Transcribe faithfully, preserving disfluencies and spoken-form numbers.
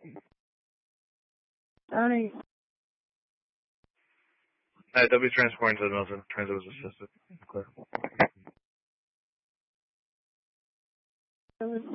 Tony. Uh, W transporting to the Milton. Transit was assisted. Clear.